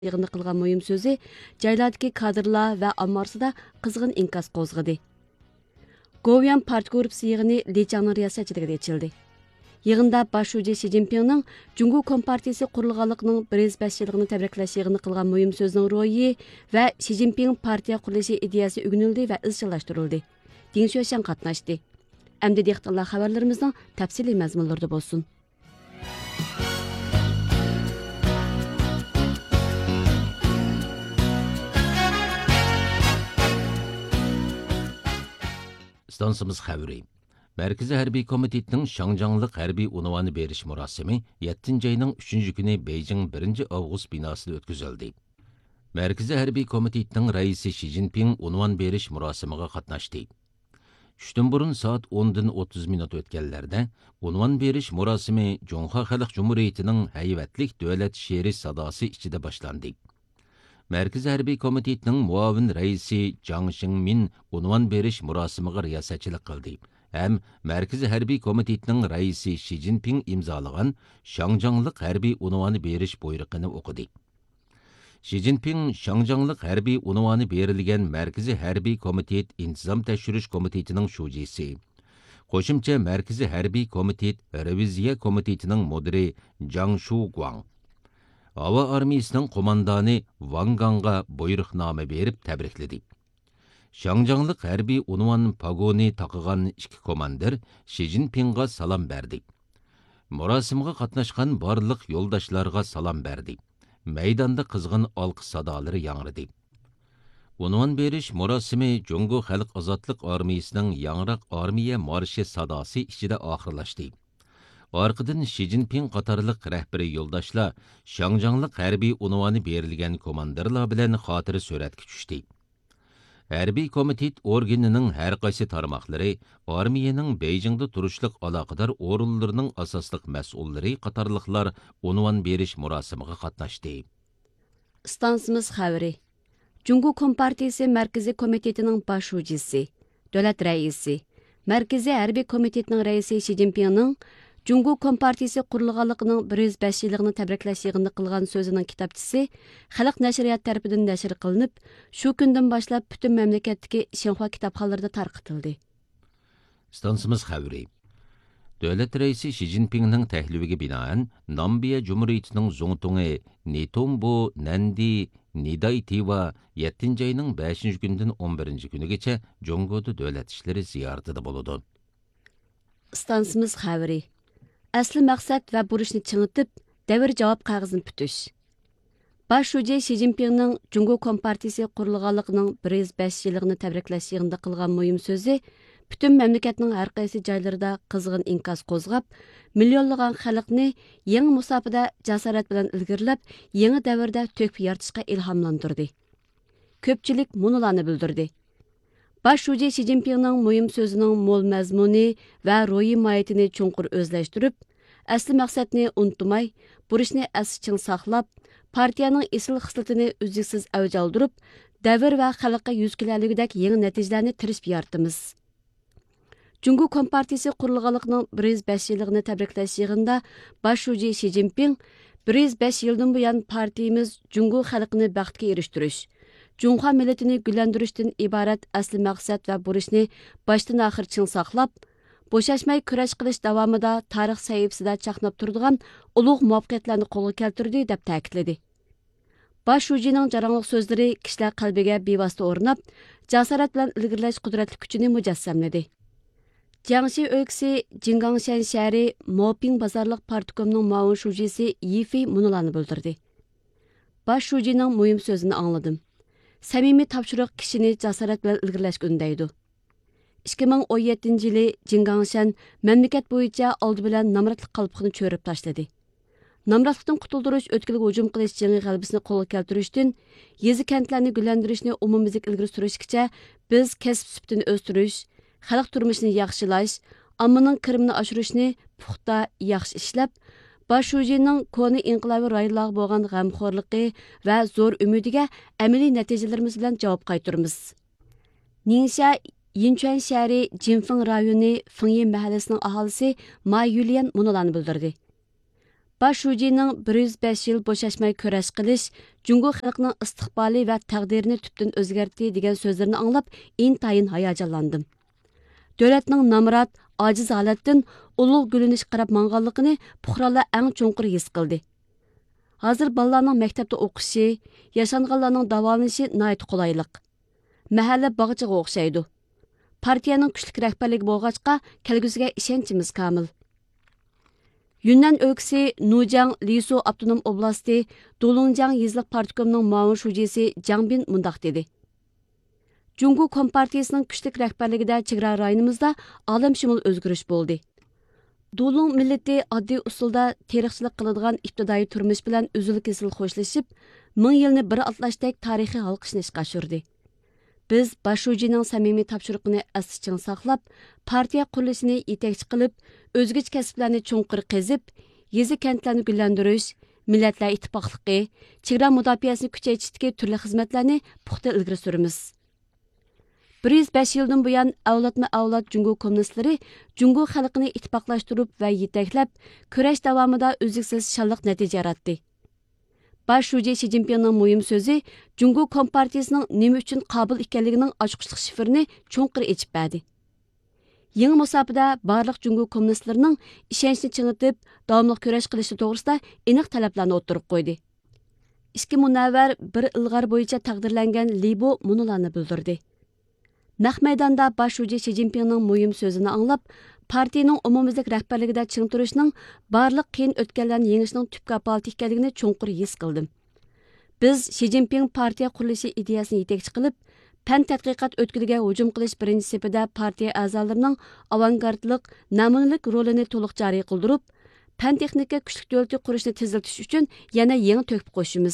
yığını qilgan mühim sözü joylardagi kadrlar va ommarsida qizg'in inkas qo'zg'adi. Govian partiya gruppasi yig'ini Lichangning riyosatchiligida ochildi. Yig'inda bosh shoji Xi Jinpingning Jungo Kompartiyasi qurilganligining 105 yilligini tabriklash yig'ini qilgan mühim so'zining ro'yi va Xi Jinping partiya qurilishi ideyasi o'rganildi va izchillashtirildi. Deng Xuexiang qatnashdi. Endi dehqonlar xabarlarimizning tafsiliy mazmunlarida bo'lsin. Stansımız xəbri. Mərkəzi Hərbi Komitetinin Şangjanlıq hərbi unvanı beriş murasimi 7. ayının 3. günü Beijing 1. Avgust binasında ötküzüldü. Mərkəzi Hərbi Komitetinin rəisi Xi Jinping unvan beriş murasimiga qatnaşdı. Şütün burun saat 10'dan 30 minut ötkənlərdə unvan beriş murasimi Cunha Xalq Cumhuriyeti'nin heyvetlik dövlət şeiri sadası içinde başlandı. Mərkəzi Hərbi Komitetinin muavin rəisi Jiang Xingmin unvan beriş murasimiga riyasatçılıq qıldı. Həm Mərkəzi Hərbi Komitetinin rəisi Xi Jinping imzalagan Şangjanlıq hərbi unvanı beriş buyruğunu okudu. Xi Jinping Şangjanlıq hərbi unvanı berilgan Mərkəzi Hərbi Komitet İntizam Təşkürüş Komitetinin şujisi. Qoşumça Mərkəzi Hərbi Komitet Reviziya Komitetinin müdiri Zhang Shuguang. Hava Armiyasının qomandanı Wang Gang'a buyruqname berib təbrikledi. Şangjanlıq hərbi unvan pagoni taqıgan iki komandir Xi Jinping'a salam berdi. Murasimga qatnaşqan barlıq yoldaşlarga salam berdi. Meydanda qızğın alqış sadaları yangrıdı. Unvan beriş murasimi Jungo Xalq Azadlıq Armiyasının yangraq armiya marşı sadası içinde axırlaşdı. Arqadan Xi Jinping qatarlıq rəhbəri yoldaşlar Şangjanlıq hərbi unvanı berilgan komandirlar bilan xotira suratga tushdi. Hərbi komitet organının hər qaysi tarmaqları armiyaning Beijingda turishliq aloqador o'rinlarining asosliq mas'ullari qatorliqlar unvan berish murosimiga qatnashdi. Stansimiz xabari. Jungo Kompartiyasi Markaziy komitetining bosh shujisi, davlat raisi, Markaziy Harbiy komitetining raisi Xi Jinpingning Jungo Kompartiyasi qurilganligining 105 yilligini tabriklash yig'ini qilgan so'zining kitobchisi Xalq nashriyat tarafidan nashr qilinib, shu kundan boshlab butun mamlakatdagi Xinhua kitobxonlarida tarqatildi. Stansimiz xabari. Davlat raisi Xi Jinpingning tahliviga binoan Nambiya Cumhuriyetining Zongtungi Nitombo Nandi Nidai-Tiva 7. ayının 5. gündən 11. günügacha Jongoda davlat ishlari ziyoratida bo'ladi. Stansimiz xabari. Asli maqsad va burishni chingitib, davr javob qog'ozini putish. Bosh shoji Xi Jinpingning Jungo Kompartiyasi qurilganligining 105 yilligini tabriklash yig'inida qilgan muhim so'zi butun mamlakatning har qaysi joylarida qizg'in inkas qo'zg'ab, millionlagan xalqni yangi musofada jasorat bilan ilgirlab, yangi davrda to'kib yaratishga ilhomlantirdi. Ko'pchilik munolarni bildirdi. Bosh shoji Xi Jinpingning muhim so'zining mo'l mazmuni va ro'yi mohiyatini chunqur o'zlashtirib, asli maqsadni unutmay, burishni asl saqlab, partiyaning esil xislatini uzluksiz avj oldirib, davr va xalqqa yuz kelarligidek yangi natijalarni tirishib yaratamiz. Jungo Kompartiyasi qurilganligining 105 yilligini tabriklash yig'inida bosh shoji Xi Jinping 105 yildan buyon partiyamiz Jungo xalqini baxtga erishtirish, Junha milletini güllendirishdan iborat asli maqsad va burishni boshdan oxir chin saqlab, bo'shashmay kurash qilish davomida tarix sahifasida chaqnab turadigan ulug' muvaffaqiyatlarni qo'lga keltirdi deb ta'kidladi. Bosh shojining jarangliq so'zlari kishilar qalbiga bevosita o'rnab, jasorat bilan ilgirlash qudratli kuchini mujassamladi. Jiangxi o'lkasi Jingangshan shahri Moping bozorliq partikomining muavin shujisi Yifi munolarni bildirdi. Bosh shojining muhim so'zini angladim. Samimiy topshiriq kishini jasorat bilan ilgirlashga undaydi. 2017 yili Jingangshan mamlakat bo'yicha oldi bilan namratlik qalbini cho'rib tashladi. Namratlikdan qutuldirish o'tkilga hujum qilish jangi g'alabasini qo'lga keltirishdan yezi kentlarni gullantirishni umumizlik ilgari surishgacha biz kasb sifatini o'stirish, xalq turmushini yaxshilash, ommaning kirimini oshirishni puxta yaxshi ishlab, bosh shojining koni inqilobiy rayonlarga bo'lgan g'amxo'rligi va zo'r umidiga amaliy natijalarimiz bilan javob qaytaramiz. Ningxia Yinchuan shahri Jinfeng rayoni Fengyi mahallasining aholisi Ma Yulian munolarni bildirdi. Baş Şujining 105 yil bo'shashmay kurash qilish Jungo xalqining istiqboli va taqdirini tubdan o'zgartdi degan so'zlarini anglab intayin hayajonlandim. Davlatning namrat, ojiz holatdan ulug' gulinish qarab manganligini puhralar eng cho'nqur his qildi. Hozir bolalarning maktabda o'qishi, yashanganlarning davolanishi nihoyat qulaylik. Mahalla bog'chiga o'xshaydi. Partiyaning kuchli rahbarligi bo'lg'achqa kelgusiga ishonchimiz komil. Yunnan өлкىسى Nujang Lisu Avtonom oblasti Dolungjang yezliq partikomining muavin shujisi Jangbin mundaq dedi. Jungo Kompartiyasining kuchli rahbarligida chegara rayonimizda olamshumul o'zgarish bo'ldi. Dolung millati oddiy usulda tarixchilik qiladigan ibtidoiy turmush bilan uzil-kesil xo'shlashib, 1000 yilni bir atlashdek tarixiy halqishni ishga oshirdi. Biz Başujining samimiy topshiriqini aslicha saqlab, partiya qurilishini yetakchi qilib, o'zgacha kasblarni cho'nqir qezib, yezi kentlarni gullantirish, millatlar ittifoqligi, chegara mudofaasini kuchaytirishdagi turli xizmatlarni puxta ilgari suramiz. 105 yildan buyon avlodma-avlod Jungo kommunistlari Jungo xalqini ittifoqlashtirib va yetaklab, kurash davomida uzluksiz shonliq natija yaratdi. Baş Şuji Xi Jinpingning muhim so'zi Jungo Kompartiyasining nima uchun qobil ekanligining ochiqlik shifrini cho'nqir echib berdi. Yangi musofada barliq Jungo kommunistlarining ishonchini chingitib, davomli kurash qilishi to'g'risida aniq talablarni o'tirib qo'ydi. Ikki munavvar bir ilg'or bo'yicha taqdirlangan Libo munolarni bildirdi. Naq maydonda Baş Şuji Xi Jinpingning muhim so'zini anglab, partiyaning umumiylik rahbarligida ching turishning barliq qiyin o'tganlarni yengishning tub kapolati ekanligini cho'nqur his qildim. Biz Xi Jinping partiya qurilishi ideyasini yetakchi qilib, fan tadqiqot o'tkiliga hujum qilish birinchi sepida partiya a'zolarining avangardlik, namunalik rolini to'liq joriy qildirib, fan texnika kuchli davlat qurishni tezlatish uchun yana yangi to'kib qo'shimiz.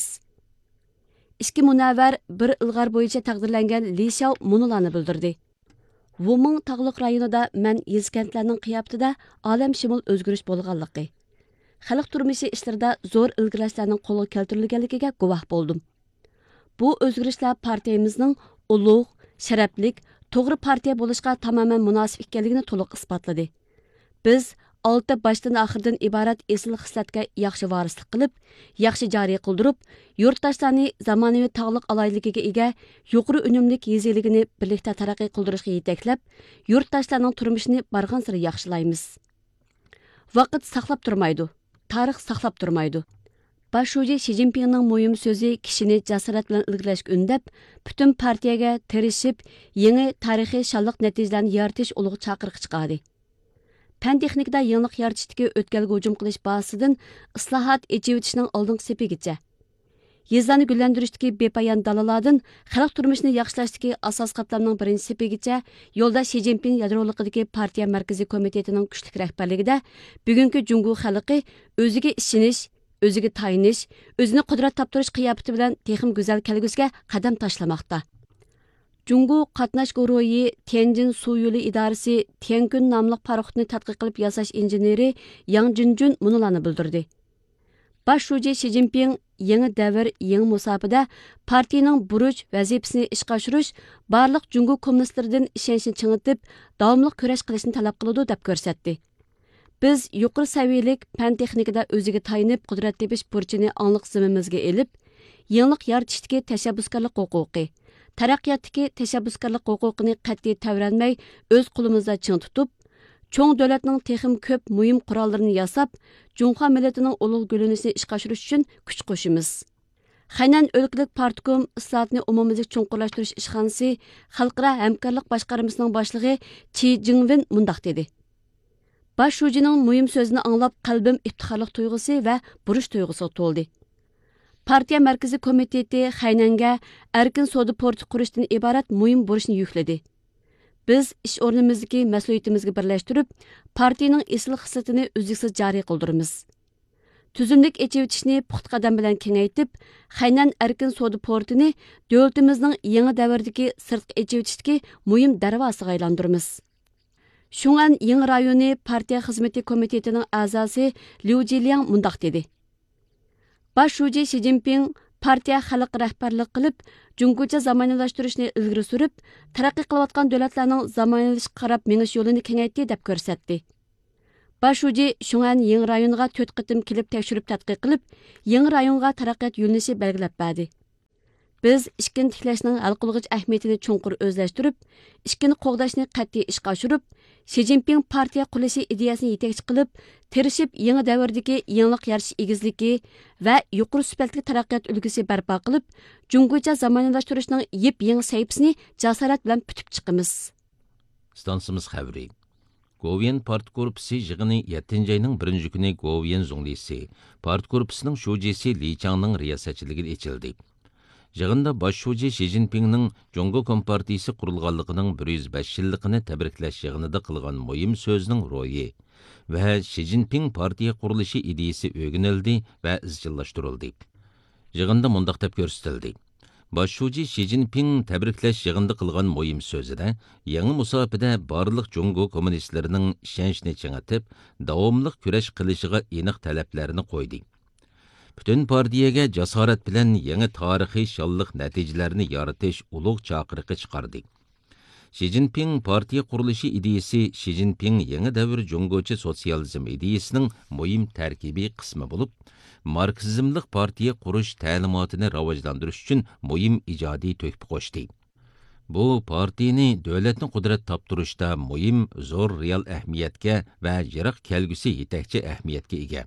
Ikki munavvar bir ilg'or bo'yicha taqdirlangan Li Xiao munolarni bildirdi. Wuming tog'liq rayonida men yezkentlarning qiyofatida olamshumul o'zgarish bo'lganligi, xalq turmushi ishlarida zo'r ilgirlashlarning qo'lga keltirilganligiga guvoh bo'ldim. Bu o'zgarishlar partiyamizning ulug', sharaflik, to'g'ri partiya bo'lishga tamoman munosib ekanligini to'liq isbotladi. Biz olti boshdan oxirdan iborat esil xislatga yaxshi varislik qilib, yaxshi joriy qildirib, yurtdoshlarni zamonaviy tog'liq aloyligiga ega, yuqori unumlik yeziligini birlikda taraqqiy qildirishga yetaklab, yurtdoshlarning turmushini barg'ansari yaxshilaymiz. Vaqt saqlab turmaydi, tarix saqlab turmaydi. Baş Şuji Xi Jinpingning muhim so'zi kishini jasorat bilan ilgilashga undab, butun partiyaga tirishib, yangi tarixiy shonliq natijalarni yaratish ulug' chaqiriq chiqardi. Fan texnikada yangilik yaratishdagi o'tkalga hujum qilish bahsidan islohot echivitishning oldingi sepigacha, yezlarni gullantirishdagi bepoyon dalolardan xalq turmushini yaxshilashdagi asos qatlamning birinchi sepigacha yo'lda Xi Jinping yadroligidagi partiya markaziy komitetining kuchli rahbarligida bugungi Jungo xalqi o'ziga ishonish, o'ziga tayinish, o'zini qudrat toptirish qiyofati bilan texim go'zal kelgusiga qadam tashlamoqda. Jungo qatnash guruhi Tianjin suv yo'li idorasi Tiangün nomli paroxodni tadqiq qilib yasash injeneri Yang Junjun munolarni bildirdi. Baş Şuji Xi Jinping yangi davr, yangi musofada partiyaning buruch vazifasini ishga oshirish, barliq Jungo kommunistlaridan ishonchni chingitib, davomli kurash qilishni talab qiladi deb ko'rsatdi. Biz yuqori saviyalik fan texnikada o'ziga tayinib qudrat tepish burchini angliq zimmamizga elib, yangilik yaratishdagi tashabbuskorlik huquqi, taraqqiyotdagi tashabbuskorlik huquqini qat'iy tavranmay o'z qo'limizda ching tutib, cho'ng davlatning texim ko'p muhim qurollarini yasab, Junxo millatining ulug' gulinishini ishga oshirish uchun kuch qo'shimiz. Xaynan o'lkalik partikom islohotni umumiylik cho'nqurlashtirish ishxonasi xalqaro hamkorlik boshqarmasining boshlig'i Chi Jingwen mundaq dedi. Baş Şujining muhim so'zini anglab qalbim iftixorlik tuyg'usi va burish tuyg'usiga to'ldi. Partiya markaziy komiteti Xaynanga erkin savdo porti qurishdan iborat muhim burishni yukladi. Biz ish o'rnimizdagi mas'uliyatimizga birlashtirib, partiyaning esil xislatini uzluksiz joriy qildiramiz. Tuzumlik echivitishni puxta qadam bilan kengaytib, Xaynan erkin savdo portini davlatimizning yangi davrdagi sirtqi echivitishdagi muhim darvozasiga aylantiramiz. Shungan yangi rayoni partiya xizmati komitetining a'zosi Liu Jiliang mundaq dedi. Baş Şuji Xi Jinping partiya xalq rahbarlik qilib, Jungocha zamonaviylashtirishni ilgari surib, taraqqiy qilayotgan davlatlarning zamonaviylashga qarab menish yo'lini kengaytdi deb ko'rsatdi. Baş şuji Şungan yeni rayonga 4 qitim kelib tekshirib tadqiq qilib, yeni rayonga taraqqiyot yo'linishi belgilab berdi. Biz ishkini tiklashning hal qilg'ich ahamiyatini cho'nqur o'zlashtirib, ishkini qo'g'dashni qat'iy ishga oshirib, Xi Jinping partiya qurishi ideyasini yetakchi qilib, tirishib yangi davrdagi yangilik yaratish egizligi va yuqori sifatli taraqqiyot ulgusi barpo qilib, Jungocha zamonaviylashtirishning yep-yangi sayfisini jasorat bilan putib chiqamiz. Stansimiz xəbri. Goviyen Parti Korpusu yığını 7 ayının 1 günü Goviyen Zonglisi, Parti Korpusu'nun şujisi Li Chang'ның riyasatçılığına içildi. Yığında baş şuji Xi Jinping'ның Jongo Kompartiyasi qurulğanlığının 105 yıllıqını təbriklash yığınında qılğan muhim sözünün royi və Xi Jinping partiya quruluşu ideyası öğünildi və izchillaştırıldı. Yığında mundaq deb ko'rsatildi. Baş şuji Xi Jinping təbriklash yığında qılğan muhim sözüdə yangi musofada barlıq Jongo kommunistlərinin ishonchini chingitib, davomli kurash qilishiga aniq talablarini qo'ydi. Bütün partiyaga jasorat bilan yangi tarixiy shonliq natijalarni yaratish ulug' chaqiriqi chiqardi. Xi Jinping partiya qurilishi ideyasi Xi Jinping yangi davr Jongocha sotsializm ideyasining muhim tarkibiy qismi bo'lib, marksizmlik partiya qurish ta'limotini rivojlantirish uchun muhim ijodiy to'hfa qo'shdi. Bu partiyani davlatni qudrat toptirishda muhim zo'r real ahamiyatga va yiroq kelgusi yetakchi ahamiyatga ega.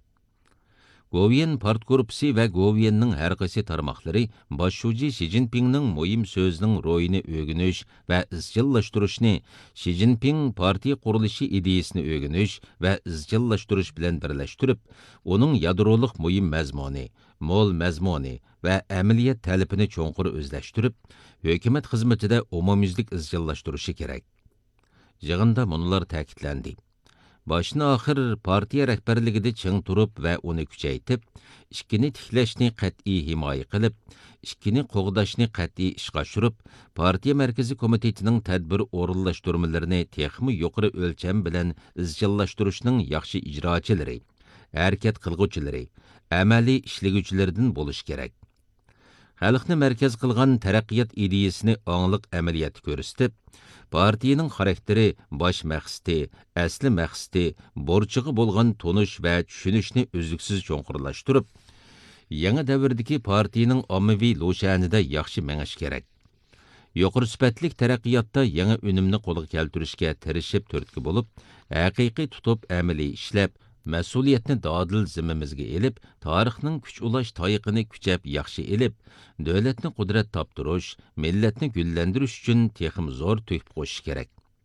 Goviyen Parti Korpusu və Goviyenның hər qaysı tarmaqları baş şuji Xi Jinping'ның muhim sözünün royini öğünüş və izchillaştırışını, Xi Jinping partiya quruluşu ideyasını öğünüş və izchillaştırış bilan birləştirib, onun yadroluq muhim məzmuni, mol məzmuni və əməliyyat tələbini çoğunqur özləştirib, hökumət xizmətində umumyüzlük izchillaştırışı kerak. Yığında munular ta'kidlandi. Başına axır partiya rəhbərligida çiң turib və onu küçəytib, ishkini tiklashni qat'iy himoya qilib, ishkini qo'g'dashni qat'iy ishga oshirib, partiya markaziy komitetining tadbir o'rinlashtirmalarini texmi yuqori o'lcham bilan izchillashtirishning yaxshi ijrochilari, harakat qilguvchilari, amaliy ishlaguvchilardan bo'lish kerak. Xalqni markaz qilgan taraqqiyot ideyasini angliq amaliyotda ko'rsatib, partiyaning xarakteri, bosh maqsadi, asli maqsadi, borchiga bo'lgan tonish va tushunishni uzluksiz cho'nqurlashtirib, yangi davrdagi partiyaning ommaviy lo'shanida yaxshi mengish kerak. Yuqori sifatli taraqqiyotda yangi unumni qo'lga keltirishga tirishib turtki bo'lib, haqiqiy tutib amaliy ishlab, mas'uliyatni dodil zimmamizga elib, tarixning kuch ulash toyiqini kuchab yaxshi elib, davlatni qudrat toptirish, millatni gullantirish uchun texim zo'r to'hfa qo'shish kerak.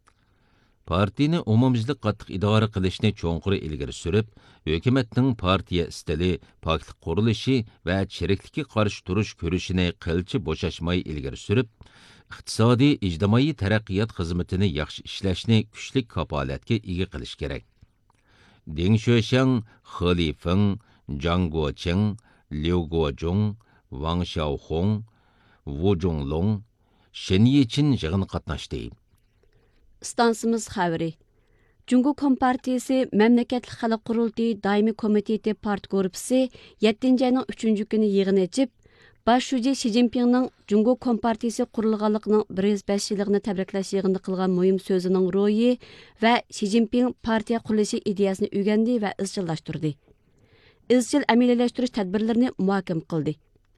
Partiyani umumyuzlik qattiq idora qilishni cho'nquri ilgari surib, hukumatning partiya istili, poklik qurilishi va chiriklikka qarshi turish ko'rishini qilchi bo'shashmay ilgari surib, iqtisodiy, ijtimoiy taraqqiyot xizmatini yaxshi ishlashni kuchli kapolatga ega qilish kerak. Deng Xuexiang, He Lifeng, Zhang Guoqing, Liu Guozhong, Wang Xiaohong, Wu Zhonglong, Shen Yichin yig'in qatnashdi. Stansimiz xabari. Jungo Kompartiyasi Mamlakatlik Xalq Qurultiyi Daimiy Komiteti Parti Korpusu 7 ayning 3 kuni yig'in ochib, baş şuji Xi Jinping'ның Jungo Kompartiyasi qurulğanlığının 105 yılını təbriklash yığında qılğan muhim sözünün royi və Xi Jinping partiya qurulushi ideyasını öyrəndi və izchillaştırdı. İzchil əməliyyələşdiriş tədbirlərini muhakam qıldı.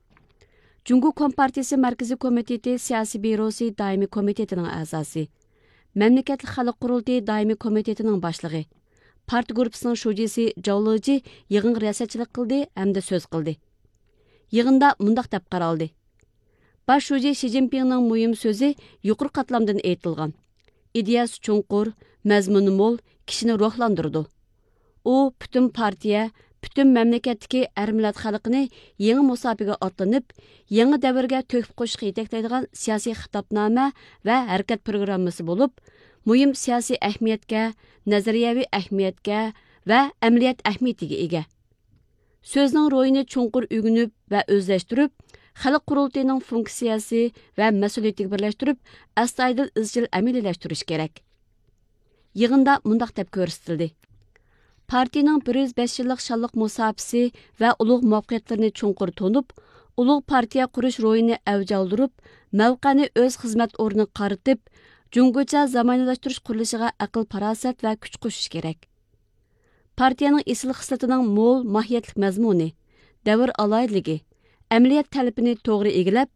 Jungo Kompartiyasi Mərkəzi Komiteti Siyasi Bürosu Daimi Komitetinin əzası, Məmləkətlik Xalq Qurultayı Daimi Komitetinin başlığı, Parti Korpusunun şujisi Zhao Leji yığın riyasatçılıq qıldı hamda söz qıldı. Yığında mundaq deb qaraldı. Baş şuji Xi Jinping'ның muhim sözü yuqori qatlamdan aytilgan. İdeyasi cho'nqur, mazmuni mo'l, kishini ruhlandırdı. O, bütün partiya, bütün mamlakatdagi er millat xalqini yangi musobaga otlanib, yangi davrga to'kib qo'shishga yetaklaydigan siyosiy xitobnoma va harakat programmasi bo'lib, muhim siyosiy ahamiyatga, nazariyaviy ahamiyatga va amaliyot ahamiyatiga ega. Sözning ro'yini cho'nqur o'rganib va o'zlashtirib, xalq qurultayining funksiyasi va mas'uliyatiga birlashtirib, astoydil izchil amaliylashtirish kerak. Yig'inda mundaq deb ko'rsatildi. Partiyaning 105 yillik shonliq musofasi va ulug' muvaffaqiyatlarini cho'nqur to'nib, ulug' partiya qurish ro'yini avj oldirib, mavqani o'z xizmat o'rniga qaratib, jungocha zamonaviylashtirish qurilishiga aql, farosat va kuch qo'shish kerak. partiyaning esil xislatining mo'l mohiyatlik mazmuni, davr aloyidligi, əməliyyat tələbini to'g'ri egilab,